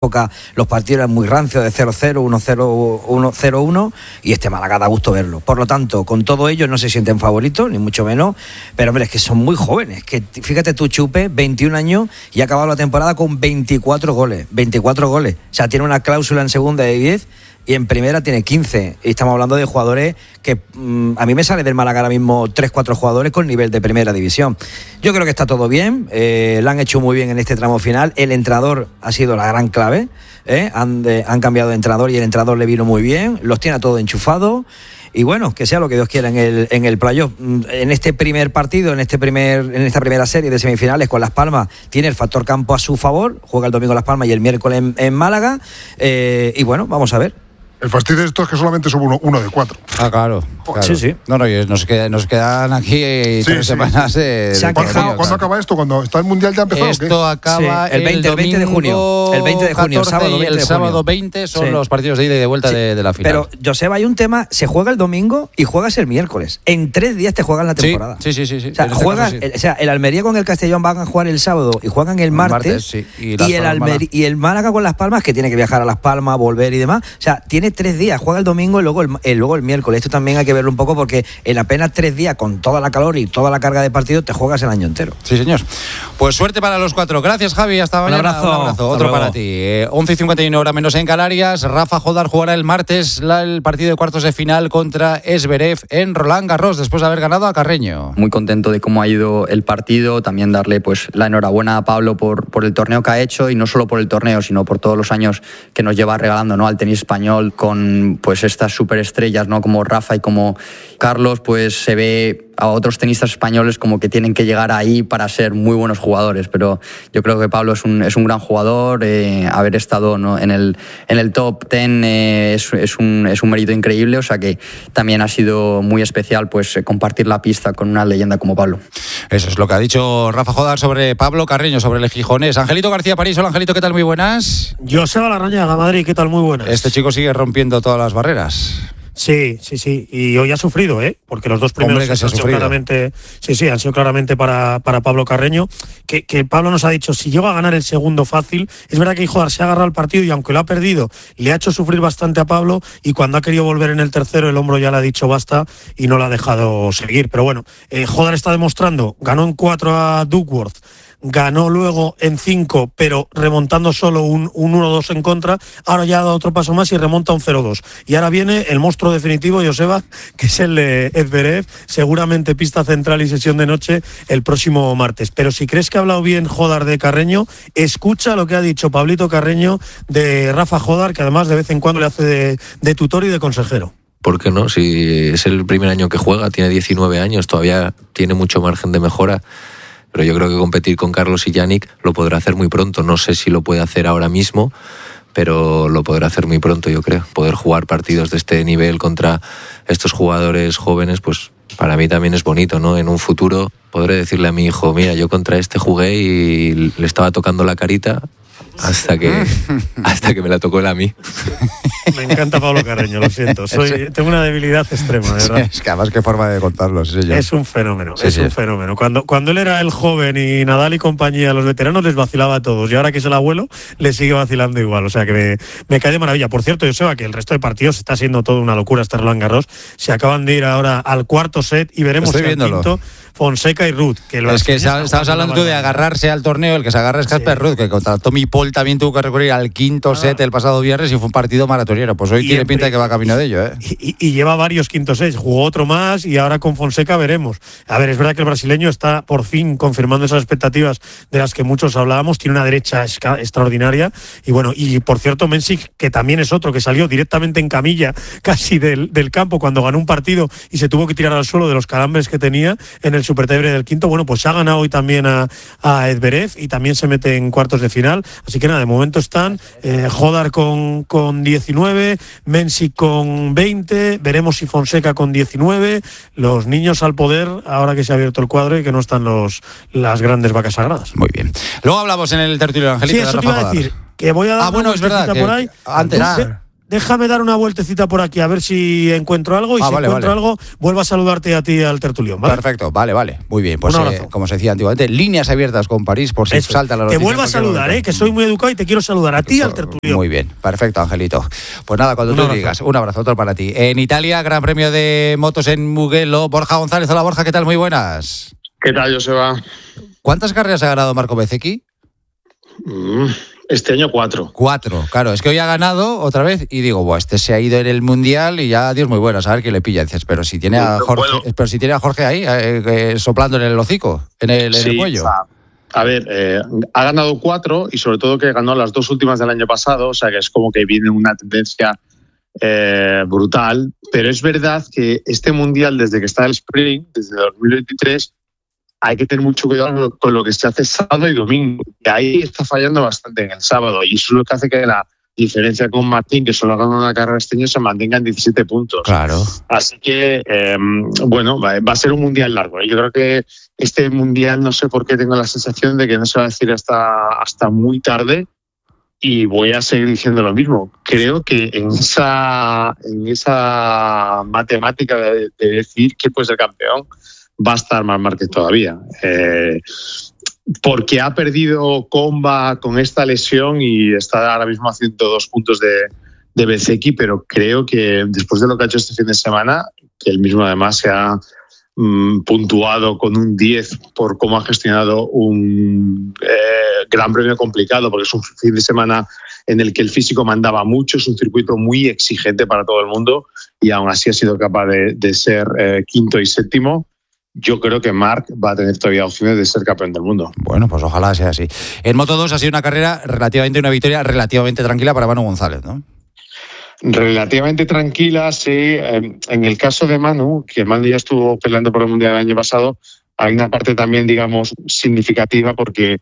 época los partidos eran muy rancios, de 0-0, 1-0, 1-0-1, y este Málaga da gusto verlo. Por lo tanto, con todo ello no se sienten favoritos, ni mucho menos, pero hombre, es que son muy jóvenes. Que fíjate tú, Chupe, 21 años y ha acabado la temporada con 24 goles. 24 goles. O sea, tiene una cláusula en segunda de 10 y en primera tiene 15. Y estamos hablando de jugadores que a mí me sale del Málaga ahora mismo 3-4 jugadores con nivel de primera división. Yo creo que está todo bien, lo han hecho muy bien en este tramo final. El entrenador ha sido la gran clave, han cambiado de entrenador y el entrenador le vino muy bien, los tiene a todos enchufados. Y bueno, que sea lo que Dios quiera en el playoff. En este primer partido, en esta primera serie de semifinales con Las Palmas, tiene el factor campo a su favor. Juega el domingo Las Palmas y el miércoles en Málaga. Y bueno, vamos a ver. El fastidio de esto es que solamente son uno de 4. Ah, claro. Sí, sí. No, nos quedan aquí 3 semanas de ¿Cuándo acaba esto? ¿Cuando está el Mundial ya empezado? Esto acaba el 20 de junio. El 20 de junio, sábado 20 son los partidos de ida y de vuelta de la final. Pero, Joseba, hay un tema, se juega el domingo y juegas el miércoles. En 3 días te juegan la temporada. Sí. O sea, el Almería con el Castellón van a jugar el sábado y juegan el martes. Y el Málaga con Las Palmas, que tiene que viajar a Las Palmas, volver y demás. O sea, tiene 3 días, juega el domingo y luego el miércoles. Esto también hay que verlo un poco porque en apenas 3 días, con toda la calor y toda la carga de partido, te juegas el año entero. Sí, señor. Pues suerte para los 4. Gracias, Javi. Hasta mañana. Un abrazo. Otro para ti. 11:51 hora menos en Canarias. Rafa Jodar jugará el martes el partido de cuartos de final contra Zverev en Roland Garros, después de haber ganado a Carreño. Muy contento de cómo ha ido el partido. También darle pues la enhorabuena a Pablo por el torneo que ha hecho, y no solo por el torneo, sino por todos los años que nos lleva regalando, ¿no?, al tenis español, con pues estas superestrellas, ¿no?, como Rafa y como Carlos. Pues se ve a otros tenistas españoles como que tienen que llegar ahí para ser muy buenos jugadores, pero yo creo que Pablo es un gran jugador. Haber estado, ¿no?, en el top 10 es un mérito increíble, o sea que también ha sido muy especial pues compartir la pista con una leyenda como Pablo. Eso es lo que ha dicho Rafa Jodar sobre Pablo Carreño, sobre el gijonés. Angelito García París. Hola, Angelito, ¿qué tal? Muy buenas. Joseba Larrañaga, Madrid, ¿qué tal? Muy buenas. Este chico sigue rompiendo todas las barreras. Sí, y hoy ha sufrido, porque los dos primeros han sido claramente para Pablo Carreño, que Pablo nos ha dicho, si llega a ganar el segundo fácil. Es verdad que Jodar se ha agarrado al partido y aunque lo ha perdido, le ha hecho sufrir bastante a Pablo, y cuando ha querido volver en el tercero, el hombro ya le ha dicho basta y no lo ha dejado seguir. Pero bueno, Jodar está demostrando, ganó en 4 a Duckworth, ganó luego en 5, pero remontando solo un 1-2 en contra. Ahora ya ha dado otro paso más y remonta un 0-2. Y ahora viene el monstruo definitivo, Joseba, que es el de Zverev, seguramente pista central y sesión de noche el próximo martes. Pero si crees que ha hablado bien Jodar de Carreño, escucha lo que ha dicho Pablito Carreño de Rafa Jodar, que además de vez en cuando le hace de tutor y de consejero. ¿Por qué no? Si es el primer año que juega, tiene 19 años, todavía tiene mucho margen de mejora. Pero yo creo que competir con Carlos y Yannick lo podrá hacer muy pronto. No sé si lo puede hacer ahora mismo, pero lo podrá hacer muy pronto, yo creo. Poder jugar partidos de este nivel contra estos jugadores jóvenes, pues para mí también es bonito, ¿no? En un futuro podré decirle a mi hijo, mira, yo contra este jugué y le estaba tocando la carita hasta que me la tocó él a mí. Me encanta Pablo Carreño, lo siento. Tengo una debilidad extrema, de verdad. Es que además qué forma de contarlo, sí, señor. Es un fenómeno, un fenómeno. Cuando él era el joven y Nadal y compañía, los veteranos les vacilaba a todos, y ahora que es el abuelo, le sigue vacilando igual. O sea que me cae de maravilla. Por cierto, Joseba, que el resto de partidos está siendo toda una locura este Roland Garros. Se acaban de ir ahora al cuarto set y veremos el quinto. Fonseca y Ruth. Es que estabas hablando tú de agarrarse al torneo. El que se agarra es Casper Ruud, que contra Tommy Paul también tuvo que recurrir al quinto set el pasado viernes y fue un partido maratonero. Pues hoy tiene pinta de que va camino de ello. Y lleva varios quintos sets. Jugó otro más y ahora con Fonseca veremos. A ver, es verdad que el brasileño está por fin confirmando esas expectativas de las que muchos hablábamos. Tiene una derecha extraordinaria. Y bueno, y por cierto, Mensik, que también es otro que salió directamente en camilla casi del campo cuando ganó un partido y se tuvo que tirar al suelo de los calambres que tenía en el Supertebre del quinto. Bueno, pues ha ganado hoy también a Zverev y también se mete en cuartos de final. Así que nada, de momento están Jodar con 19, Mensik con 20, veremos si Fonseca con 19. Los niños al poder, ahora que se ha abierto el cuadro y que no están las grandes vacas sagradas. Muy bien. Luego hablamos en el tertulio de Angelito. Sí, eso te iba a decir, que voy a dar es verdad, por ahí. Antes. déjame dar una vueltecita por aquí a ver si encuentro algo y si encuentro algo, vuelvo a saludarte a ti al tertulión, ¿vale? Perfecto, vale. Muy bien, pues un abrazo. Como se decía antiguamente, líneas abiertas con París por si eso, salta la noticia. Te vuelvo a saludar, que soy muy educado y te quiero saludar a ti y al tertulión. Muy bien, perfecto, Angelito. Pues nada, cuando tú digas, un abrazo, otro para ti. En Italia, Gran Premio de motos en Mugello, Borja González. Hola Borja, ¿qué tal? Muy buenas. ¿Qué tal, Joseba? ¿Cuántas carreras ha ganado Marco Bezzecchi? Este año 4. 4, claro. Es que hoy ha ganado otra vez y digo, este se ha ido en el Mundial y ya Dios muy bueno, a ver quién le pilla. Dices, pero si tiene a Jorge, ahí soplándole el hocico, en el cuello. A ver, ha ganado 4 y sobre todo que ganó las 2 últimas del año pasado, o sea que es como que viene una tendencia brutal, pero es verdad que este Mundial, desde que está el Sprint, desde 2023, hay que tener mucho cuidado con lo que se hace sábado y domingo. Y ahí está fallando bastante en el sábado. Y eso es lo que hace que la diferencia con Martín, que solo ha ganado una carrera este año, se mantenga en 17 puntos. Claro. Así que, va a ser un mundial largo. Yo creo que este mundial, no sé por qué tengo la sensación de que no se va a decir hasta muy tarde. Y voy a seguir diciendo lo mismo. Creo que en esa matemática de decir quién puede ser campeón, va a estar Marc Márquez todavía. Porque ha perdido Comba con esta lesión y está ahora mismo a 102 puntos de Bezzecchi, pero creo que después de lo que ha hecho este fin de semana, que él mismo además se ha puntuado con un 10 por cómo ha gestionado un gran premio complicado, porque es un fin de semana en el que el físico mandaba mucho, es un circuito muy exigente para todo el mundo y aún así ha sido capaz de ser quinto y séptimo. Yo creo que Marc va a tener todavía opciones de ser campeón del mundo. Bueno, pues ojalá sea así. En Moto2 ha sido una victoria relativamente tranquila para Manu González, ¿no? Relativamente tranquila, sí. En el caso de Manu, que Manu ya estuvo peleando por el Mundial el año pasado, hay una parte también, digamos, significativa, porque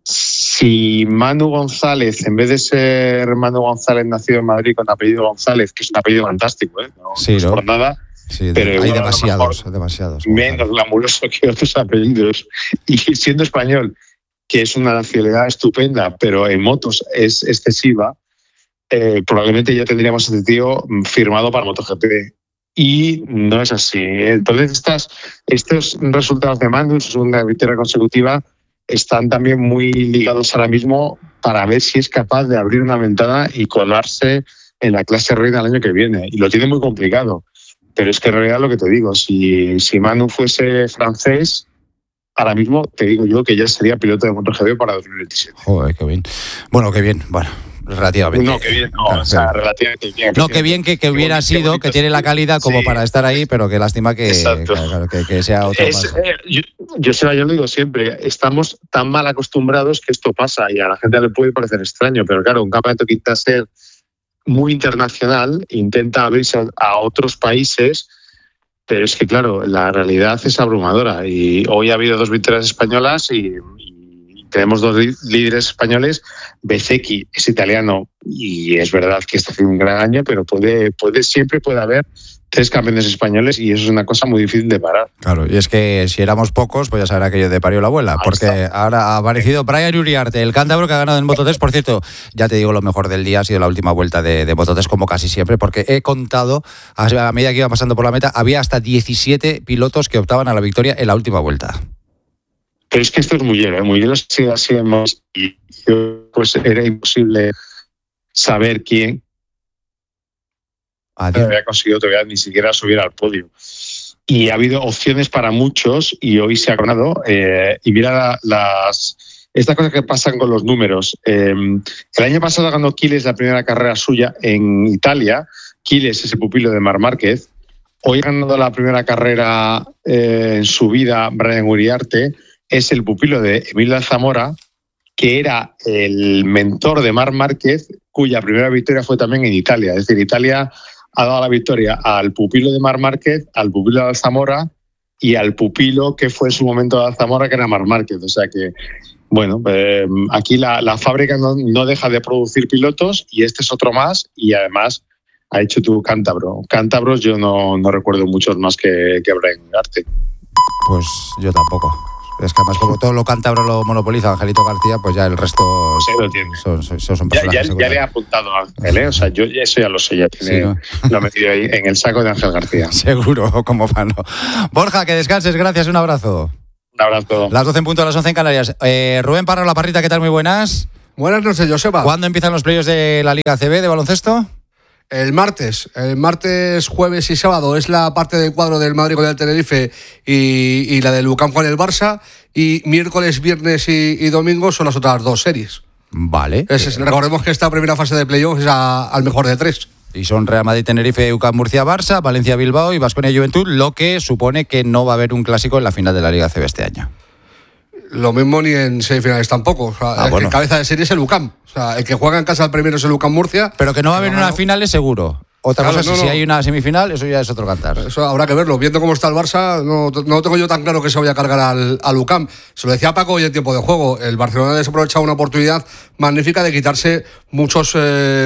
si Manu González, en vez de ser Manu González nacido en Madrid con apellido González, que es un apellido fantástico, no es por nada, sí, pero hay demasiados. Menos glamuroso que otros apellidos. Y siendo español, que es una nacionalidad estupenda, pero en motos es excesiva, probablemente ya tendríamos este tío firmado para MotoGP. Y no es así. Entonces, estos resultados de Manu, su segunda victoria consecutiva, están también muy ligados ahora mismo para ver si es capaz de abrir una ventana y colarse en la clase reina el año que viene. Y lo tiene muy complicado. Pero es que en realidad lo que te digo, si Manu fuese francés, ahora mismo te digo yo que ya sería piloto de MotoGP para 2027. Joder, qué bien. Bueno, qué bien. Bueno, relativamente. No, qué bien. No, claro, o sea, relativamente bien. No, qué bien que hubiera sido, que tiene la calidad como para estar ahí, pero que lástima que sea otro más. Yo lo digo siempre, estamos tan mal acostumbrados que esto pasa y a la gente le puede parecer extraño, pero claro, un campeonato que intenta ser muy internacional, intenta abrirse a otros países, pero es que claro, la realidad es abrumadora y hoy ha habido 2 victorias españolas y tenemos 2 líderes españoles. Bezzecchi es italiano y es verdad que está haciendo un gran año, pero siempre puede haber 3 campeones españoles y eso es una cosa muy difícil de parar. Claro, y es que si éramos pocos, pues ya sabrá aquello de parió la abuela, porque ahora ha aparecido Brian Uriarte, el cántabro que ha ganado en Moto3. Por cierto, ya te digo, lo mejor del día ha sido la última vuelta de Moto3, como casi siempre, porque he contado, a medida que iba pasando por la meta, había hasta 17 pilotos que optaban a la victoria en la última vuelta. Pero es que esto es muy hielo, así hemos, y pues era imposible saber quién había conseguido todavía ni siquiera subir al podio. Y ha habido opciones para muchos y hoy se ha coronado. Y mira estas cosas que pasan con los números. El año pasado ganó Quiles la primera carrera suya en Italia. Quiles es el pupilo de Marc Márquez. Hoy ha ganado la primera carrera en su vida Brian Uriarte. Es el pupilo de Emilio Alzamora, que era el mentor de Marc Márquez, cuya primera victoria fue también en Italia. Es decir, Italia ha dado la victoria al pupilo de Marc Márquez, al pupilo de Alzamora y al pupilo que fue en su momento de Alzamora, que era Marc Márquez. O sea que, bueno, aquí la fábrica no deja de producir pilotos y este es otro más y además ha hecho tu cántabro. Cántabros yo no recuerdo muchos más que Brian Uriarte. Pues yo tampoco. Es que además como todo lo cántabro lo monopoliza Angelito García, pues ya el resto sí, lo tiene. Son personajes. Ya le he apuntado a Ángel, O sea, yo eso ya lo sé, ya tiene, sí, ¿no? Lo he metido ahí en el saco de Ángel García. Seguro, como fan. Borja, que descanses, gracias, un abrazo. Un abrazo. Las 12 en punto, a las 11 en Canarias. Rubén Parra, La Parrita, ¿qué tal? Muy buenas. Buenas noches, Joseba. ¿Cuándo empiezan los playoffs de la Liga ACB de baloncesto? El martes, jueves y sábado es la parte del cuadro del Madrid con el Tenerife y la del UCAM con el Barça, y miércoles, viernes y domingo son las otras dos series. Vale. Recordemos que esta primera fase de playoff es al mejor de 3. Y son Real Madrid, Tenerife, UCAM, Murcia, Barça, Valencia, Bilbao y Baskonia, Juventud, lo que supone que no va a haber un clásico en la final de la Liga ACB este año. Lo mismo ni en semifinales tampoco. O sea, bueno. El cabeza de serie es el UCAM. O sea, el que juega en casa el primero es el UCAM Murcia. Pero que no va a haber una final es seguro. Otra cosa es si hay una semifinal, eso ya es otro cantar. Eso habrá que verlo. Viendo cómo está el Barça, no tengo yo tan claro que se vaya a cargar al UCAM. Se lo decía Paco hoy en tiempo de juego. El Barcelona ha desaprovechado una oportunidad magnífica de quitarse muchos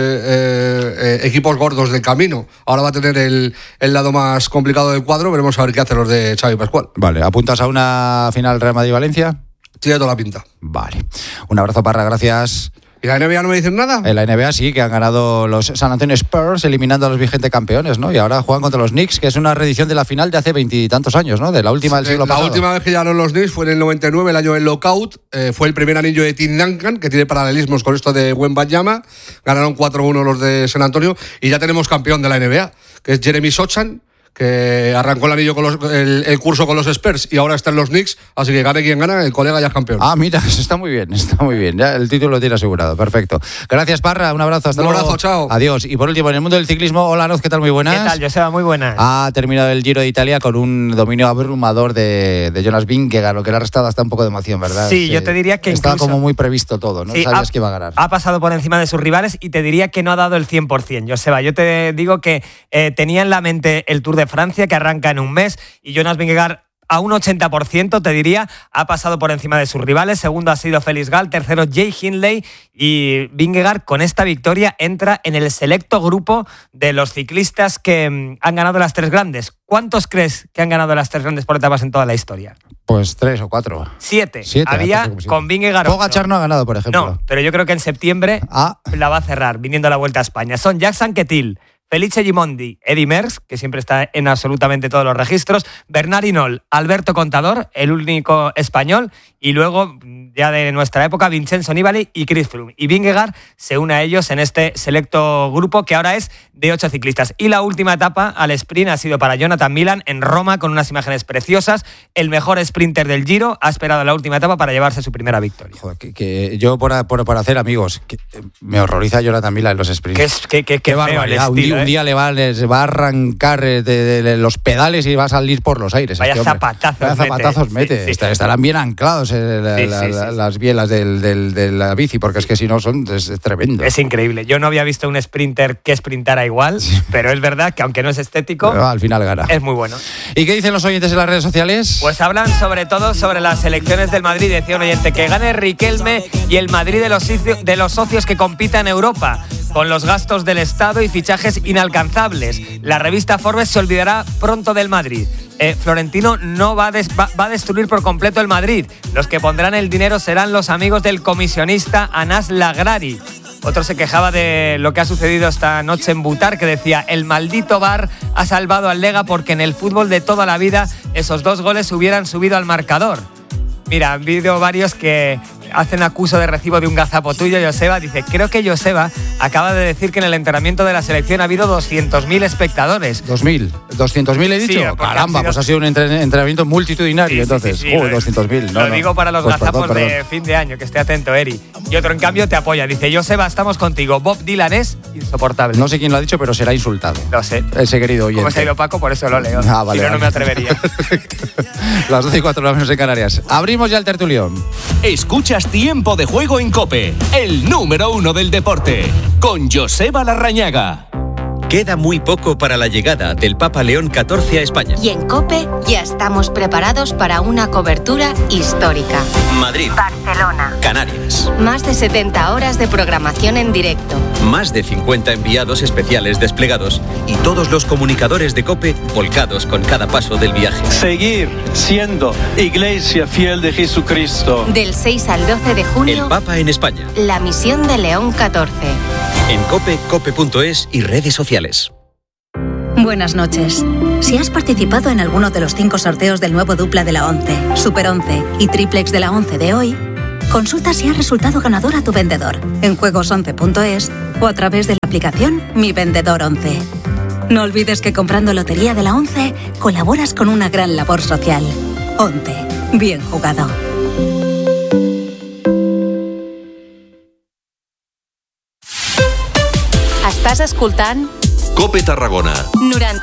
equipos gordos del camino. Ahora va a tener el lado más complicado del cuadro. Veremos a ver qué hacen los de Xavi Pascual. Vale, ¿apuntas a una final Real Madrid-Valencia? Tiene toda la pinta. Vale. Un abrazo, Parra, gracias. ¿Y la NBA no me dicen nada? En la NBA sí, que han ganado los San Antonio Spurs, eliminando a los vigentes campeones, ¿no? Y ahora juegan contra los Knicks, que es una reedición de la final de hace 20 y tantos años, ¿no? De la última del siglo pasado. La última vez que llegaron los Knicks fue en el 99, el año del lockout. Fue el primer anillo de Tim Duncan, que tiene paralelismos con esto de Wembanyama. Ganaron 4-1 los de San Antonio. Y ya tenemos campeón de la NBA, que es Jeremy Sochan, que arrancó el anillo con el curso con los Spurs y ahora está en los Knicks, así que gane quien gana, el colega ya es campeón. Ah, mira, eso está muy bien, ya el título lo tiene asegurado, perfecto. Gracias, Parra, un abrazo, hasta luego. Un abrazo, chao. Adiós. Y por último, en el mundo del ciclismo, hola, Noz, ¿qué tal? Muy buenas. ¿Qué tal, Joseba? Muy buenas. Ha terminado el Giro de Italia con un dominio abrumador de Jonas Vingegaard, lo que le ha restado hasta un poco de emoción, ¿verdad? Sí, yo te diría que estaba como muy previsto todo, ¿no? Sí, sabías que iba a ganar. Ha pasado por encima de sus rivales y te diría que no ha dado el 100%, Joseba. Yo te digo que tenía en la mente el Tour de Francia, que arranca en un mes, y Jonas Vingegaard a un 80%, te diría, ha pasado por encima de sus rivales. Segundo ha sido Felix Gall, tercero Jay Hindley, y Vingegaard con esta victoria entra en el selecto grupo de los ciclistas que han ganado las 3 grandes. ¿Cuántos crees que han ganado las 3 grandes por etapas en toda la historia? Pues 3 o 4. 7. Había con Vingegaard. Pogačar no ha ganado, por ejemplo. No, pero yo creo que en septiembre la va a cerrar, viniendo a la Vuelta a España. Son Jacques Anquetil, Felice Gimondi, Eddy Merckx, que siempre está en absolutamente todos los registros, Bernard Hinault, Alberto Contador, el único español, y luego, ya de nuestra época, Vincenzo Nibali y Chris Froome. Y Vingegaard se une a ellos en este selecto grupo, que ahora es de 8 ciclistas. Y la última etapa al sprint ha sido para Jonathan Milan en Roma, con unas imágenes preciosas. El mejor sprinter del Giro ha esperado la última etapa para llevarse su primera victoria. Joder, que yo por hacer amigos, me horroriza Jonathan Milan en los sprints. Qué barbaridad. Un día les va a arrancar de los pedales y va a salir por los aires. Vaya zapatazos mete. Sí. Estarán bien anclados las bielas de la bici, porque es que si no es tremendo. Es increíble. Yo no había visto un sprinter que sprintara igual, pero es verdad que aunque no es estético, pero al final gana. Es muy bueno. ¿Y qué dicen los oyentes en las redes sociales? Pues hablan sobre todo sobre las elecciones del Madrid. Decía un oyente que gane Riquelme y el Madrid de los socios que compita en Europa, con los gastos del Estado y fichajes inalcanzables. La revista Forbes se olvidará pronto del Madrid. Florentino no va a destruir por completo el Madrid. Los que pondrán el dinero serán los amigos del comisionista Anas Lagrari. Otro se quejaba de lo que ha sucedido esta noche en Butar, que decía: el maldito VAR ha salvado al Lega porque en el fútbol de toda la vida esos 2 goles hubieran subido al marcador. Mira, han habido varios que hacen acuso de recibo de un gazapo tuyo, Joseba. Dice, creo que Joseba acaba de decir que en el entrenamiento de la selección ha habido 200.000 espectadores. 200.000 he dicho. Sí, caramba, pues ha sido un entrenamiento multitudinario, sí, entonces. Sí, 200.000. Lo digo para los gazapos de fin de año, que esté atento, Eri. Y otro, en cambio, te apoya. Dice, Joseba, estamos contigo. Bob Dylan es insoportable. No sé quién lo ha dicho, pero será insultado. Lo sé. Ese querido oyente. Como se ha ido Paco, por eso lo leo. Vale, si no, no me atrevería. Las 12:04 en Canarias. Abrimos ya el tertulión. Escuchas Tiempo de Juego en COPE, el número 1 del deporte, con Joseba Larrañaga. Queda muy poco para la llegada del Papa León XIV a España. Y en COPE ya estamos preparados para una cobertura histórica. Madrid, Barcelona, Canarias. Más de 70 horas de programación en directo. Más de 50 enviados especiales desplegados y todos los comunicadores de COPE volcados con cada paso del viaje. Seguir siendo Iglesia fiel de Jesucristo. Del 6 al 12 de junio. El Papa en España. La misión de León XIV. En COPE, cope.es y redes sociales. Buenas noches. Si has participado en alguno de los 5 sorteos del nuevo dupla de la 11, Super 11 y Triplex de la 11 de hoy, consulta si ha resultado ganador a tu vendedor en juegos11.es o a través de la aplicación Mi Vendedor 11. No olvides que comprando Lotería de la 11 colaboras con una gran labor social. 11. Bien jugado. Estàs escoltant COPE Tarragona. 90.